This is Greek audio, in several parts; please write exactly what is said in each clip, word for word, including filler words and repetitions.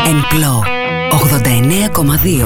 Εμπλό ογδόντα εννέα κόμμα δύο.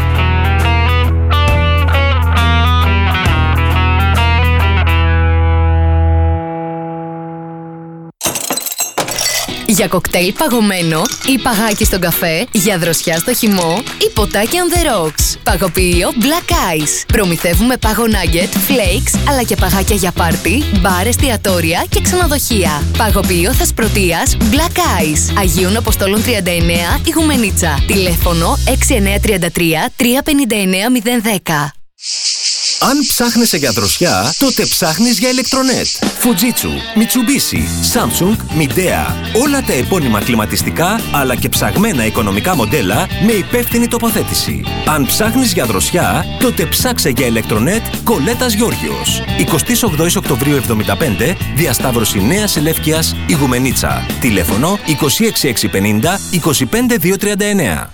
Για κοκτέιλ παγωμένο ή παγάκι στον καφέ, για δροσιά στο χυμό ή ποτάκι on the rocks. Παγοποιείο Black Ice. Προμηθεύουμε πάγο nugget, flakes, αλλά και παγάκια για πάρτι, μπαρ, εστιατόρια και ξενοδοχεία. Παγοποιείο Θεσπρωτείας Black Ice. Αγίων Αποστόλων τριάντα εννέα, Ιγουμενίτσα. Τηλέφωνο έξι εννέα τρία τρία τρία πέντε εννέα μηδέν ένα μηδέν. Αν ψάχνεσαι για δροσιά, τότε ψάχνεις για ηλεκτρονέτ. Fujitsu, Mitsubishi, Samsung, Midea. Όλα τα επώνυμα κλιματιστικά, αλλά και ψαγμένα οικονομικά μοντέλα με υπεύθυνη τοποθέτηση. Αν ψάχνεις για δροσιά, τότε ψάξε για ηλεκτρονέτ Κολέτας Γιώργιος. εικοστή όγδοη Οκτωβρίου εβδομήντα πέντε, διασταύρωση Νέας Ελεύκειας, Ιγουμενίτσα. Τηλέφωνο είκοσι έξι εξακόσια πενήντα είκοσι πέντε διακόσια τριάντα εννέα.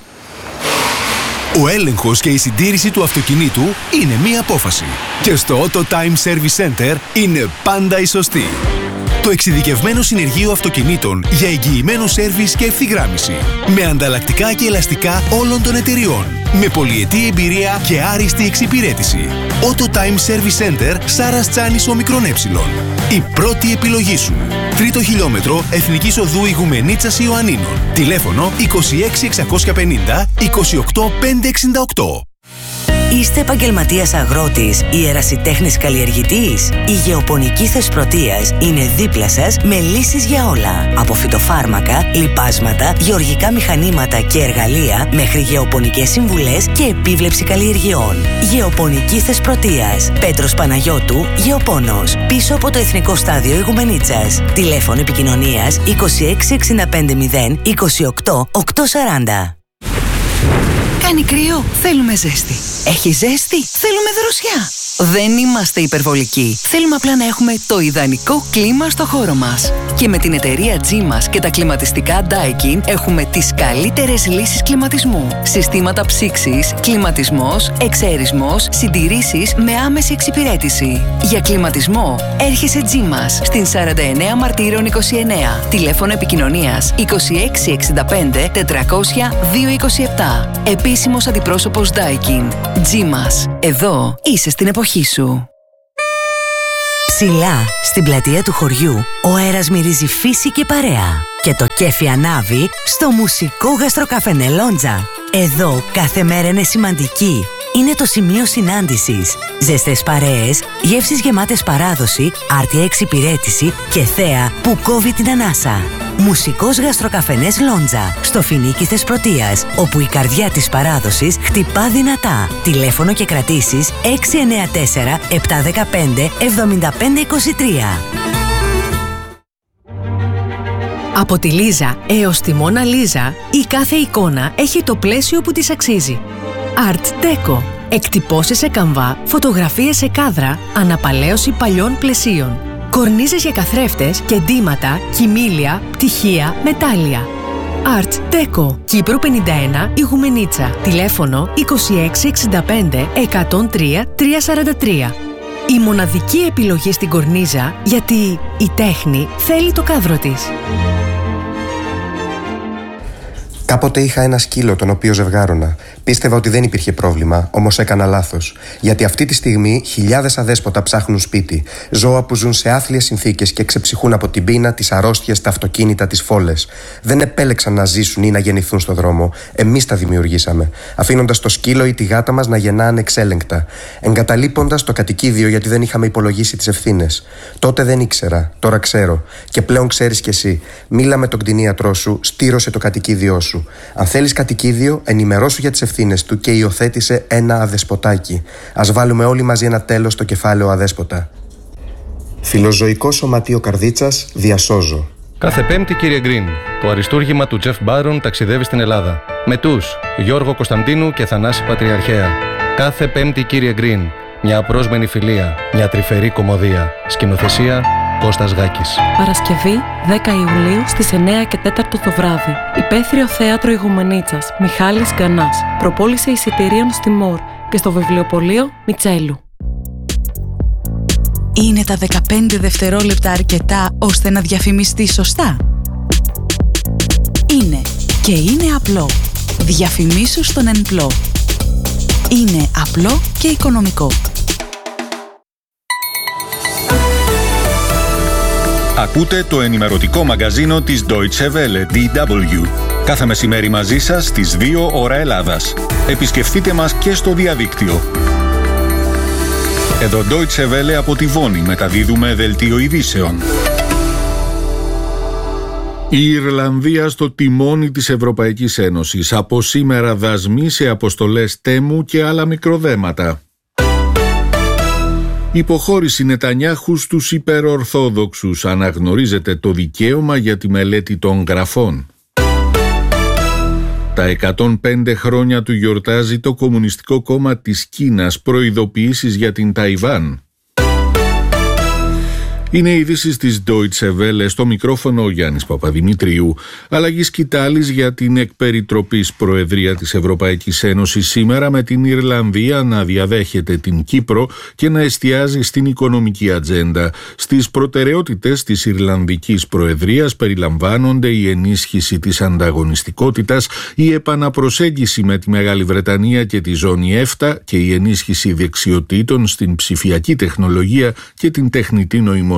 Ο έλεγχος και η συντήρηση του αυτοκινήτου είναι μία απόφαση. Και στο Auto Time Service Center είναι πάντα η σωστή. Το εξειδικευμένο συνεργείο αυτοκινήτων για εγγυημένο σέρβις και ευθυγράμμιση. Με ανταλλακτικά και ελαστικά όλων των εταιριών. Με πολυετή εμπειρία και άριστη εξυπηρέτηση. Auto Time Service Center Σάρας Τσάνης Ομικρόν Έψιλον. Η πρώτη επιλογή σου. Τρίτο χιλιόμετρο Εθνικής Οδού Ιγουμενίτσας Ιωαννίνων. Τηλέφωνο είκοσι έξι εξακόσια πενήντα είκοσι οκτώ πεντακόσια εξήντα οκτώ. Είστε επαγγελματίας αγρότης ή ερασιτέχνης καλλιεργητής? Η Γεωπονική Θεσπρωτείας είναι δίπλα σας με λύσεις για όλα. Από φυτοφάρμακα, λιπάσματα, γεωργικά μηχανήματα και εργαλεία μέχρι γεωπονικές συμβουλές και επίβλεψη καλλιεργειών. Γεωπονική Θεσπρωτείας. Πέτρος Παναγιώτου, Γεωπόνος. Πίσω από το Εθνικό Στάδιο Ιγουμενίτσας. Τηλέφωνο επικοινωνίας είκοσι έξι εξήντα πέντε μηδέν είκοσι οκτώ οκτακόσια σαράντα. Κάνει κρύο, θέλουμε ζέστη. Έχει ζέστη, θέλουμε δροσιά. Δεν είμαστε υπερβολικοί. Θέλουμε απλά να έχουμε το ιδανικό κλίμα στο χώρο μας. Και με την εταιρεία G-Mas και τα κλιματιστικά Daikin έχουμε τις καλύτερες λύσεις κλιματισμού. Συστήματα ψήξης, κλιματισμός, εξαερισμός, συντηρήσεις με άμεση εξυπηρέτηση. Για κλιματισμό έρχεσαι G-Mas στην σαράντα εννέα Μαρτύρων είκοσι εννέα. Τηλέφωνο επικοινωνίας είκοσι έξι εξήντα πέντε τετρακόσια διακόσια είκοσι επτά. Επίσημος αντιπρόσωπος Daikin. G-Mas. Εδώ είσαι στην εποχή σου. Ψηλά, στην πλατεία του χωριού, ο αέρας μυρίζει φύση και παρέα. Και το κέφι ανάβει στο μουσικό γαστροκαφενέ Λόντζα. Εδώ κάθε μέρα είναι σημαντική. Είναι το σημείο συνάντησης. Ζεστές παρέες, γεύσεις γεμάτες παράδοση, άρτια εξυπηρέτηση και θέα που κόβει την ανάσα. Μουσικός γαστροκαφενές Λόντζα, στο Φινίκι Θεσπρωτείας, όπου η καρδιά της παράδοσης χτυπά δυνατά. Τηλέφωνο και κρατήσεις έξι εννέα τέσσερα επτά ένα πέντε εβδομήντα πέντε είκοσι τρία. Από τη Λίζα έως τη Μόνα Λίζα, η κάθε εικόνα έχει το πλαίσιο που της αξίζει. Art Deco. Εκτυπώσεις σε καμβά, φωτογραφίες σε κάδρα, αναπαλαίωση παλιών πλαισίων. Κορνίζες για καθρέφτες και ντύματα, κοιμήλια, πτυχία, μετάλλια. Art Deco. Κύπρου πενήντα ένα, Ιγουμενίτσα. Τηλέφωνο είκοσι έξι εξήντα πέντε εκατόν τρία τριακόσια σαράντα τρία. Η μοναδική επιλογή στην κορνίζα, γιατί η τέχνη θέλει το κάδρο της. Κάποτε είχα ένα σκύλο τον οποίο ζευγάρωνα. Πίστευα ότι δεν υπήρχε πρόβλημα, όμως έκανα λάθος. Γιατί αυτή τη στιγμή χιλιάδες αδέσποτα ψάχνουν σπίτι. Ζώα που ζουν σε άθλιες συνθήκες και ξεψυχούν από την πείνα, τις αρρώστιες, τα αυτοκίνητα, τις φόλες. Δεν επέλεξαν να ζήσουν ή να γεννηθούν στο δρόμο. Εμείς τα δημιουργήσαμε. Αφήνοντας το σκύλο ή τη γάτα μας να γεννά ανεξέλεγκτα. Εγκαταλείποντας το κατοικίδιο γιατί δεν είχαμε υπολογίσει τις ευθύνες. Τότε δεν ήξερα, τώρα ξέρω. Και πλέον ξέρεις κι εσύ. Μίλα με τον κτηνίατρό σου, στήρωσε το κατοικίδιό σου. Αν θέλεις κατοικίδιο, ενημερώσου για τις ευθύνες του και υιοθέτησε ένα αδεσποτάκι. Ας βάλουμε όλοι μαζί ένα τέλος στο κεφάλαιο αδέσποτα. Φιλοζωικό Σωματείο Καρδίτσας, διασώζω. Κάθε Πέμπτη, κύριε Γκριν, το αριστούργημα του Τζεφ Μπάρον ταξιδεύει στην Ελλάδα. Με τους Γιώργο Κωνσταντίνου και Θανάση Πατριαρχαία. Κάθε Πέμπτη, κύριε Γκριν, μια απρόσμενη φιλία, μια τρυφερή κωμωδία. Σκηνοθεσία Κώστας Γάκης. Παρασκευή δέκα Ιουλίου στις εννέα και τέσσερα το βράδυ. Υπαίθριο θέατρο Ιγουμενίτσας, Μιχάλης Γκανάς. Προπόληση εισιτηρίων στη ΜΟΡ και στο βιβλιοπωλείο Μιτσέλου. Είναι τα δεκαπέντε δευτερόλεπτα αρκετά ώστε να διαφημιστεί σωστά? Είναι Και είναι απλό. Διαφημίσου στον Ενπλό. Είναι απλό και οικονομικό. Ακούτε το ενημερωτικό μαγκαζίνο της Deutsche Welle, ντι ντάμπλιου. Κάθε μεσημέρι μαζί σας στις δύο ώρα Ελλάδας. Επισκεφτείτε μας και στο διαδίκτυο. Εδώ Deutsche Welle από τη Βόνη μεταδίδουμε δελτίο ειδήσεων. Η Ιρλανδία στο τιμόνι της Ευρωπαϊκής Ένωσης. Από σήμερα δασμοί σε αποστολές Τέμου και άλλα μικροδέματα. Υποχώρηση Νετανιάχου στους υπερορθόδοξους. Αναγνωρίζεται το δικαίωμα για τη μελέτη των γραφών. Τα εκατόν πέντε χρόνια του γιορτάζει το Κομμουνιστικό Κόμμα της Κίνας. Προειδοποιήσεις για την Ταϊβάν. Είναι οι ειδήσεις της Deutsche Welle, στο μικρόφωνο ο Γιάννης Παπαδημητρίου. Αλλαγή σκητάλης για την εκπεριτροπής Προεδρία της Ευρωπαϊκής Ένωσης σήμερα, με την Ιρλανδία να διαδέχεται την Κύπρο και να εστιάζει στην οικονομική ατζέντα. Στις προτεραιότητες της Ιρλανδικής Προεδρίας περιλαμβάνονται η ενίσχυση της ανταγωνιστικότητας, η επαναπροσέγγιση με τη Μεγάλη Βρετανία και τη ζώνη ΕΦΤΑ και η ενίσχυση δεξιοτήτων στην ψηφιακή τεχνολογία και την τεχνητή νοημοσύνη.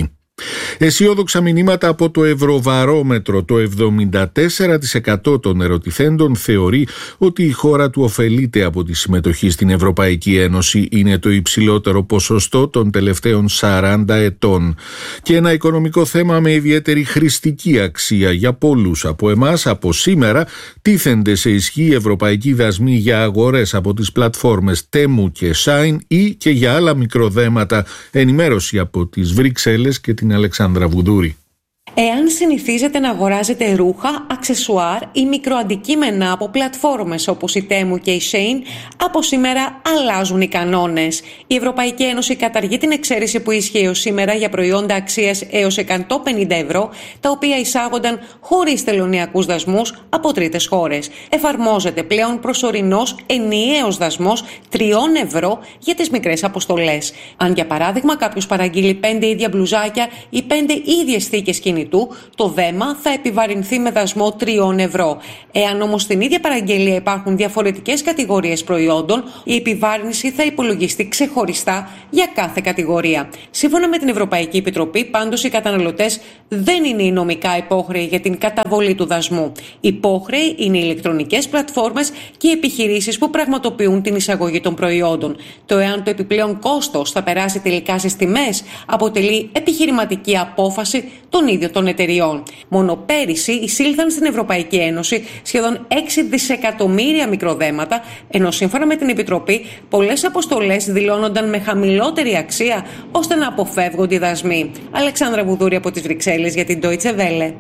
Αισιόδοξα μηνύματα από το Ευρωβαρόμετρο. Το εβδομήντα τέσσερα τοις εκατό των ερωτηθέντων θεωρεί ότι η χώρα του ωφελείται από τη συμμετοχή στην Ευρωπαϊκή Ένωση. Είναι το υψηλότερο ποσοστό των τελευταίων σαράντα ετών. Και ένα οικονομικό θέμα με ιδιαίτερη χρηστική αξία για πολλούς από εμάς. Από σήμερα τίθενται σε ισχύ ευρωπαϊκοί δασμοί για αγορές από τις πλατφόρμες Τέμου και Shine ή και για άλλα μικροδέματα. Ενημέρωση από τις Βρυξέλλες και την Αλεξάνδρα Βουδούρη. Εάν συνηθίζετε να αγοράζετε ρούχα, αξεσουάρ ή μικροαντικείμενα από πλατφόρμες όπως η Temu και η Shein, από σήμερα αλλάζουν οι κανόνες. Η Ευρωπαϊκή Ένωση καταργεί την εξαίρεση που ισχύει ως σήμερα για προϊόντα αξίας έως εκατόν πενήντα ευρώ, τα οποία εισάγονταν χωρίς τελωνειακούς δασμούς από τρίτες χώρες. Εφαρμόζεται πλέον προσωρινός ενιαίος δασμός τριών ευρώ για τις μικρές αποστολές. Αν για παράδειγμα κάποιος παραγγείλει πέντε ίδια μπλουζάκια ή πέντε ίδιες θήκες κινητού, το δέμα θα επιβαρυνθεί με δασμό τριών ευρώ. Εάν όμως στην ίδια παραγγελία υπάρχουν διαφορετικές κατηγορίες προϊόντων, η επιβάρυνση θα υπολογιστεί ξεχωριστά για κάθε κατηγορία. Σύμφωνα με την Ευρωπαϊκή Επιτροπή, πάντως οι καταναλωτές δεν είναι οι νομικά υπόχρεοι για την καταβολή του δασμού. Υπόχρεοι είναι οι ηλεκτρονικές πλατφόρμες και οι επιχειρήσεις που πραγματοποιούν την εισαγωγή των προϊόντων. Το εάν το επιπλέον κόστος θα περάσει τελικά στις τιμές αποτελεί επιχειρηματική απόφαση των ίδιων των εταιριών. Μόνο πέρυσι εισήλθαν στην Ευρωπαϊκή Ένωση σχεδόν έξι δισεκατομμύρια μικροδέματα, ενώ σύμφωνα με την Επιτροπή πολλές αποστολές δηλώνονταν με χαμηλότερη αξία ώστε να αποφεύγονται οι δασμοί. Αλεξάνδρα Βουδούρη από τις Βρυξέλλες για την Deutsche Welle.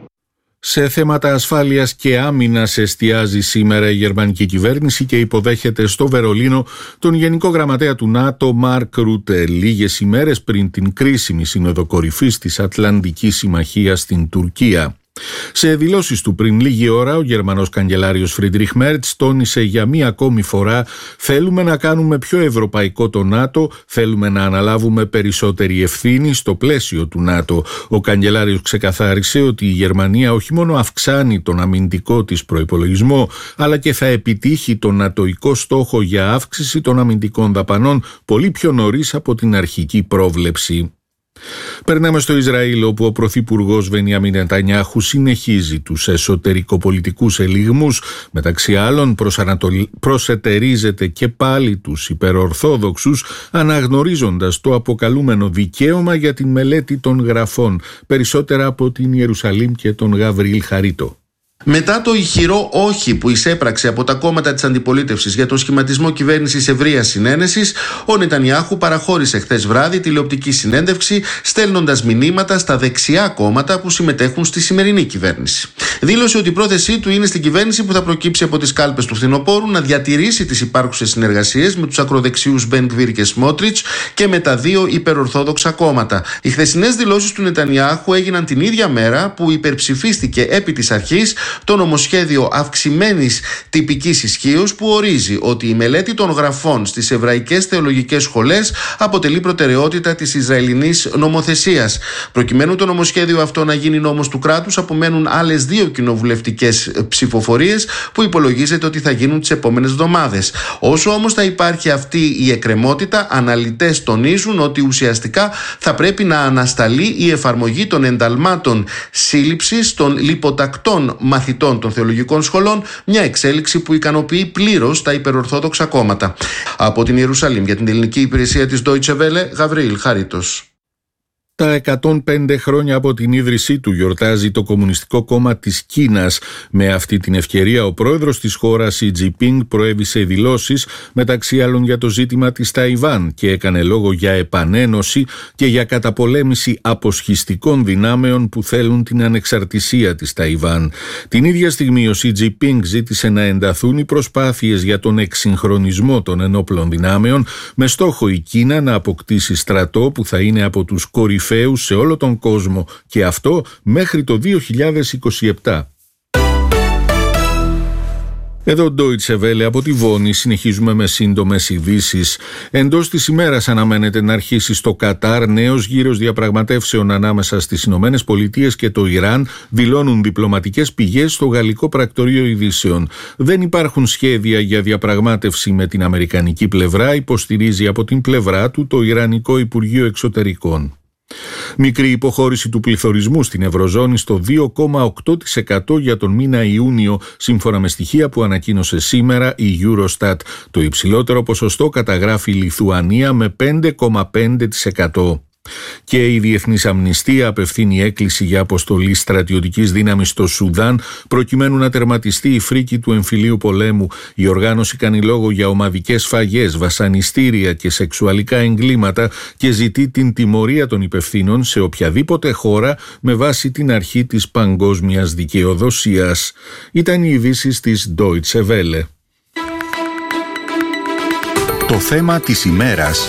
Σε θέματα ασφάλειας και άμυνας εστιάζει σήμερα η γερμανική κυβέρνηση και υποδέχεται στο Βερολίνο τον Γενικό Γραμματέα του ΝΑΤΟ Μαρκ Ρούτε, λίγες ημέρες πριν την κρίσιμη σύνοδο κορυφής της Ατλαντικής Συμμαχίας στην Τουρκία. Σε δηλώσεις του πριν λίγη ώρα, ο Γερμανός καγκελάριος Φρίντριχ Μέρτς τόνισε για μία ακόμη φορά: θέλουμε να κάνουμε πιο ευρωπαϊκό το ΝΑΤΟ, θέλουμε να αναλάβουμε περισσότερη ευθύνη στο πλαίσιο του ΝΑΤΟ. Ο καγκελάριος ξεκαθάρισε ότι η Γερμανία όχι μόνο αυξάνει τον αμυντικό της προϋπολογισμό, αλλά και θα επιτύχει τον νατοϊκό στόχο για αύξηση των αμυντικών δαπανών πολύ πιο νωρίς από την αρχική πρόβλεψη. Περνάμε στο Ισραήλ, όπου ο πρωθυπουργός Μπενιάμιν Νετανιάχου συνεχίζει τους εσωτερικοπολιτικούς ελιγμούς. Μεταξύ άλλων προσανατολ... προσετερίζεται και πάλι τους υπερορθόδοξους, αναγνωρίζοντας το αποκαλούμενο δικαίωμα για την μελέτη των γραφών. Περισσότερα από την Ιερουσαλήμ και τον Γαβριήλ Χαρίτο. Μετά το ηχηρό όχι που εισέπραξε από τα κόμματα της αντιπολίτευσης για τον σχηματισμό κυβέρνησης ευρείας συνένεσης, ο Νετανιάχου παραχώρησε χθες βράδυ τηλεοπτική συνέντευξη, στέλνοντας μηνύματα στα δεξιά κόμματα που συμμετέχουν στη σημερινή κυβέρνηση. Δήλωσε ότι η πρόθεσή του είναι στην κυβέρνηση που θα προκύψει από τις κάλπες του φθινοπόρου να διατηρήσει τις υπάρχουσες συνεργασίες με τους ακροδεξιούς Μπεν Γκβίρ και Σμότριτς και με τα δύο υπερορθόδοξα κόμματα. Οι χθεσινές δηλώσεις του Νετανιάχου έγιναν την ίδια μέρα που υπερψηφίστηκε επί της αρχής το νομοσχέδιο αυξημένης τυπικής ισχύως που ορίζει ότι η μελέτη των γραφών στις εβραϊκές θεολογικές σχολές αποτελεί προτεραιότητα της Ισραηλινής νομοθεσίας. Προκειμένου το νομοσχέδιο αυτό να γίνει νόμος του κράτους, απομένουν άλλες δύο κοινοβουλευτικές ψηφοφορίες που υπολογίζεται ότι θα γίνουν τις επόμενες εβδομάδες. Όσο όμως θα υπάρχει αυτή η εκκρεμότητα, αναλυτές τονίζουν ότι ουσιαστικά θα πρέπει να ανασταλεί η εφαρμογή των ενταλμάτων σύλληψης των λιποτακτών μαθητών των θεολογικών σχολών, μια εξέλιξη που ικανοποιεί πλήρως τα υπερορθόδοξα κόμματα. Από την Ιερουσαλήμ για την ελληνική υπηρεσία της Deutsche Welle, Γαβρίλ Χαρίτος. Τα εκατόν πέντε χρόνια από την ίδρυσή του γιορτάζει το Κομμουνιστικό Κόμμα της Κίνας. Με αυτή την ευκαιρία ο πρόεδρος της χώρας, Σι Τζινπίνγκ, προέβη σε δηλώσεις μεταξύ άλλων για το ζήτημα της Ταϊβάν και έκανε λόγο για επανένωση και για καταπολέμηση αποσχιστικών δυνάμεων που θέλουν την ανεξαρτησία της Ταϊβάν. Την ίδια στιγμή ο Σι Τζινπίνγκ ζήτησε να ενταθούν οι προσπάθειες για τον εξυγχρονισμό των ενόπλων δυνάμεων με στόχο η Κίνα να αποκτήσει στρατό που θα είναι από τους κορυφαίους σε όλο τον κόσμο και αυτό μέχρι το δύο χιλιάδες είκοσι επτά. Εδώ Deutsche Welle από τη Βόνη, συνεχίζουμε με σύντομες ειδήσεις. Εντός της ημέρας αναμένεται να αρχίσει στο Κατάρ νέος γύρος διαπραγματεύσεων ανάμεσα στις Ηνωμένες Πολιτείες και το Ιράν, δηλώνουν διπλωματικές πηγές στο γαλλικό πρακτορείο ειδήσεων. Δεν υπάρχουν σχέδια για διαπραγμάτευση με την αμερικανική πλευρά, υποστηρίζει από την πλευρά του το Ιρανικό Υπουργείο Εξωτερικών. Μικρή υποχώρηση του πληθωρισμού στην Ευρωζώνη στο δύο κόμμα οκτώ τοις εκατό για τον μήνα Ιούνιο, σύμφωνα με στοιχεία που ανακοίνωσε σήμερα η Eurostat. Το υψηλότερο ποσοστό καταγράφει η Λιθουανία με πέντε κόμμα πέντε τοις εκατό. Και η Διεθνής Αμνηστία απευθύνει έκκληση για αποστολή στρατιωτικής δύναμης στο Σουδάν προκειμένου να τερματιστεί η φρίκη του εμφυλίου πολέμου. Η οργάνωση κάνει λόγο για ομαδικές σφαγές, βασανιστήρια και σεξουαλικά εγκλήματα και ζητεί την τιμωρία των υπευθύνων σε οποιαδήποτε χώρα με βάση την αρχή της παγκόσμιας δικαιοδοσίας. Ήταν οι ειδήσεις της Deutsche Welle. Το θέμα της ημέρας.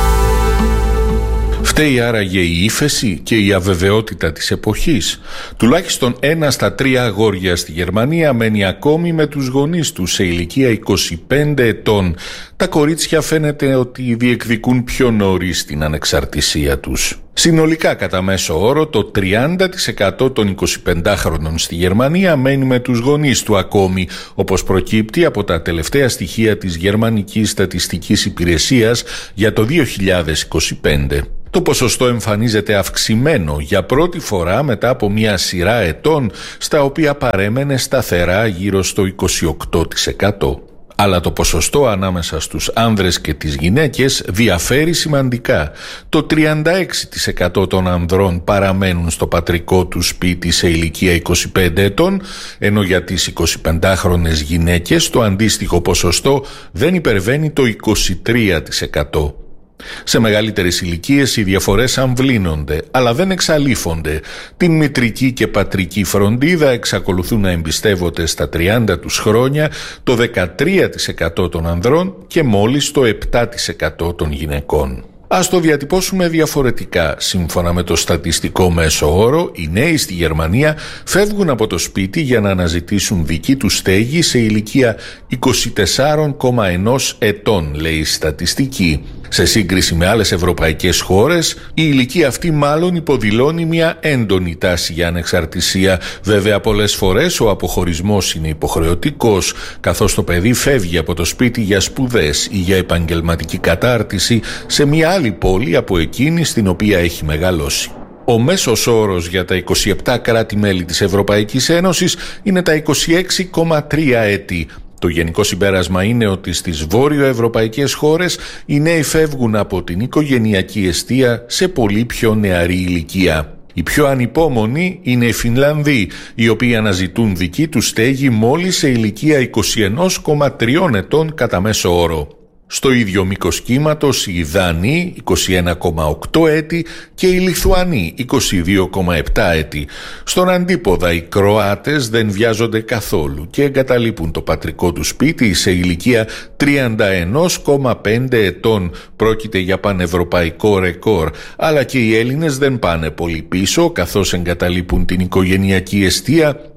Φταίει άραγε η ύφεση και η αβεβαιότητα της εποχής? Τουλάχιστον ένα στα τρία αγόρια στη Γερμανία μένει ακόμη με τους γονείς τους σε ηλικία είκοσι πέντε ετών. Τα κορίτσια φαίνεται ότι διεκδικούν πιο νωρίς την ανεξαρτησία τους. Συνολικά κατά μέσο όρο το τριάντα τοις εκατό των εικοσιπεντάχρονων στη Γερμανία μένει με τους γονείς του ακόμη, όπως προκύπτει από τα τελευταία στοιχεία της Γερμανικής Στατιστικής Υπηρεσίας για το δύο χιλιάδες είκοσι πέντε. Το ποσοστό εμφανίζεται αυξημένο για πρώτη φορά μετά από μια σειρά ετών στα οποία παρέμενε σταθερά γύρω στο είκοσι οκτώ τοις εκατό. Αλλά το ποσοστό ανάμεσα στους άνδρες και τις γυναίκες διαφέρει σημαντικά. Το τριάντα έξι τοις εκατό των ανδρών παραμένουν στο πατρικό του σπίτι σε ηλικία είκοσι πέντε ετών, ενώ για τις εικοσιπεντάχρονες γυναίκες το αντίστοιχο ποσοστό δεν υπερβαίνει το είκοσι τρία τοις εκατό. Σε μεγαλύτερες ηλικίες οι διαφορές αμβλύνονται, αλλά δεν εξαλείφονται. Την μητρική και πατρική φροντίδα εξακολουθούν να εμπιστεύονται στα τριάντα τους χρόνια το δεκατρία τοις εκατό των ανδρών και μόλις το επτά τοις εκατό των γυναικών. Ας το διατυπώσουμε διαφορετικά. Σύμφωνα με το στατιστικό μέσο όρο, οι νέοι στη Γερμανία φεύγουν από το σπίτι για να αναζητήσουν δική τους στέγη σε ηλικία είκοσι τέσσερα κόμμα ένα ετών, λέει η στατιστική. Σε σύγκριση με άλλες ευρωπαϊκές χώρες, η ηλικία αυτή μάλλον υποδηλώνει μια έντονη τάση για ανεξαρτησία. Βέβαια, πολλές φορές ο αποχωρισμός είναι υποχρεωτικός, καθώς το παιδί φεύγει από το σπίτι για σπουδές ή για επαγγελματική κατάρτιση σε μια άλλη πόλη από εκείνη στην οποία έχει μεγαλώσει. Ο μέσος όρος για τα είκοσι επτά κράτη-μέλη της Ευρωπαϊκής Ένωσης είναι τα είκοσι έξι κόμμα τρία έτη. Το γενικό συμπέρασμα είναι ότι στις βόρειο-ευρωπαϊκές χώρες οι νέοι φεύγουν από την οικογενειακή εστία σε πολύ πιο νεαρή ηλικία. Οι πιο ανυπόμονοι είναι οι Φινλανδοί, οι οποίοι αναζητούν δική τους στέγη μόλις σε ηλικία είκοσι ένα κόμμα τρία ετών κατά μέσο όρο. Στο ίδιο μήκος κύματος οι Δανείοι είκοσι ένα κόμμα οκτώ έτη και οι Λιθουανοί είκοσι δύο κόμμα επτά έτη. Στον αντίποδα οι Κροάτες δεν βιάζονται καθόλου και εγκαταλείπουν το πατρικό του σπίτι σε ηλικία τριάντα ένα κόμμα πέντε ετών. Πρόκειται για πανευρωπαϊκό ρεκόρ, αλλά και οι Έλληνες δεν πάνε πολύ πίσω, καθώς εγκαταλείπουν την οικογενειακή εστία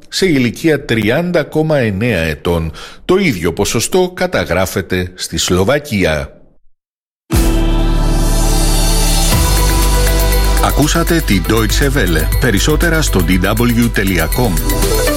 σε ηλικία τριάντα κόμμα εννέα ετών. Το ίδιο ποσοστό καταγράφεται στη Σλοβακία. Ακούσατε την Deutsche Welle. Περισσότερα στο ντι ντάμπλιου τελεία κομ.